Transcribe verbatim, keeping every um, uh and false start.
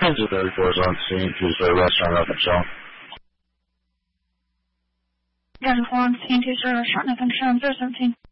Transit thirty-four is on scene, Tuesday restaurant, nothing shown. thirty-four on scene, Tuesday restaurant, nothing shown, zero seventeen.